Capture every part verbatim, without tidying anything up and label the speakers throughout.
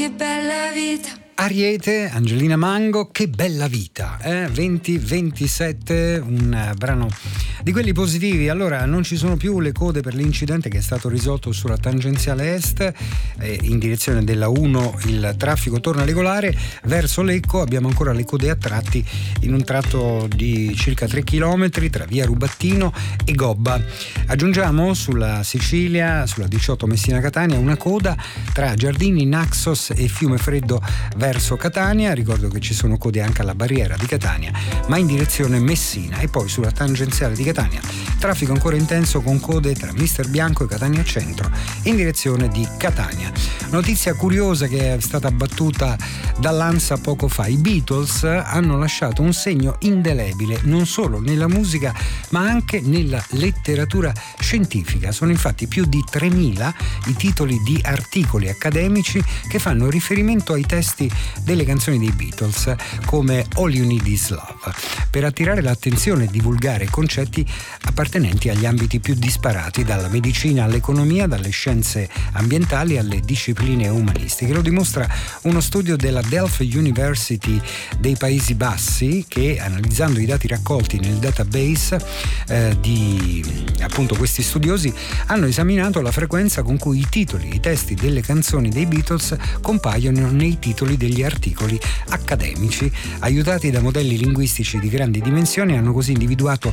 Speaker 1: che bella vita.
Speaker 2: Ariete, Angelina Mango, che bella vita, eh? venti ventisette, un brano di quelli positivi. Allora, non ci sono più le code per l'incidente che è stato risolto sulla tangenziale est, eh, in direzione della uno il traffico torna regolare. Verso Lecco abbiamo ancora le code a tratti in un tratto di circa tre chilometri tra via Rubattino e Gobba. Aggiungiamo sulla Sicilia, sulla diciotto Messina-Catania, una coda tra Giardini, Naxos e Fiumefreddo verso Catania. Ricordo che ci sono code anche alla barriera di Catania, ma in direzione Messina. E poi sulla tangenziale di Catania traffico ancora intenso con code tra Mister Bianco e Catania Centro in direzione di Catania. Notizia curiosa che è stata battuta dall'ANSA poco fa: i Beatles hanno lasciato un segno indelebile non solo nella musica ma anche nella letteratura scientifica. Sono infatti più di tremila i titoli di articoli accademici che fanno riferimento ai testi delle canzoni dei Beatles, come All You Need Is Love, per attirare l'attenzione e divulgare concetti appartenenti agli ambiti più disparati, dalla medicina all'economia, dalle scienze ambientali alle discipline umanistiche. Lo dimostra uno studio della Delft University dei Paesi Bassi che, analizzando i dati raccolti nel database eh, di appunto questi studiosi, hanno esaminato la frequenza con cui i titoli e i testi delle canzoni dei Beatles compaiono nei titoli degli articoli accademici. Aiutati da modelli linguistici di grandi dimensioni, hanno così individuato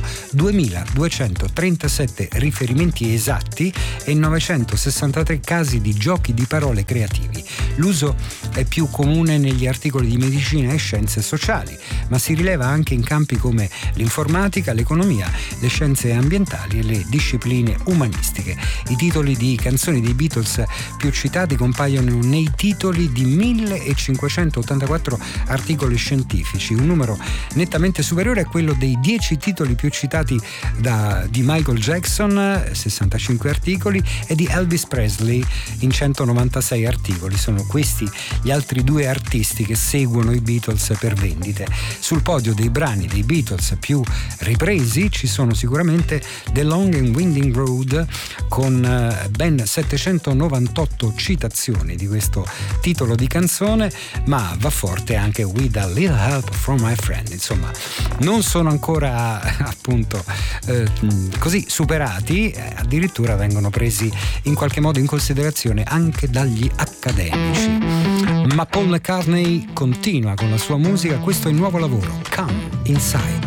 Speaker 2: duemiladuecentotrentasette riferimenti esatti e novecentosessantatré casi di giochi di parole creativi. L'uso è più comune negli articoli di medicina e scienze sociali, ma si rileva anche in campi come l'informatica, l'economia, le scienze ambientali e le discipline umanistiche. I titoli di canzoni dei Beatles più citati compaiono nei titoli di millecinquecentottantaquattro articoli scientifici, un numero nettamente superiore a quello dei dieci titoli più citati da, di Michael Jackson, sessantacinque articoli, e di Elvis Presley in centonovantasei articoli. Sono questi gli altri due artisti che seguono i Beatles per vendite. Sul podio dei brani dei Beatles più ripresi ci sono sicuramente The Long and Winding Road, con ben settecentonovantotto citazioni di questo titolo di canzone, ma va forte anche With a Little Help from My Friend. Insomma, non sono ancora appunto eh, così superati, eh, addirittura vengono presi in qualche modo in considerazione anche dagli accademici. Ma Paul McCartney continua con la sua musica. Questo è il nuovo lavoro, Come Inside.